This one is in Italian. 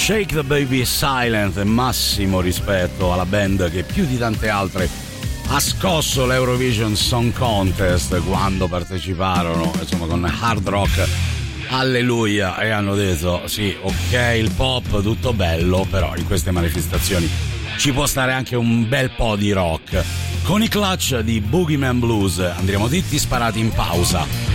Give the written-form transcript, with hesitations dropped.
Shake the Baby Silent e massimo rispetto alla band che più di tante altre ha scosso l'Eurovision Song Contest quando parteciparono, insomma, con hard rock alleluia, e hanno detto sì, ok, il pop tutto bello, però in queste manifestazioni ci può stare anche un bel po' di rock. Con i Clutch di Boogeyman Blues andremo dritti sparati in pausa.